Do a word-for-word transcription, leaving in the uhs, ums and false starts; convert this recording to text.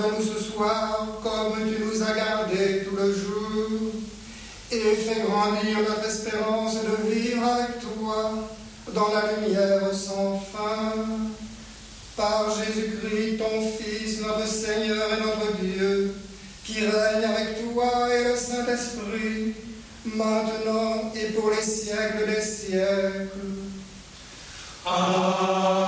Nous ce soir, comme tu nous as gardés tout le jour, et fais grandir notre espérance de vivre avec toi dans la lumière sans fin. Par Jésus-Christ, ton Fils, notre Seigneur et notre Dieu, qui règne avec toi et le Saint-Esprit, maintenant et pour les siècles des siècles. Amen.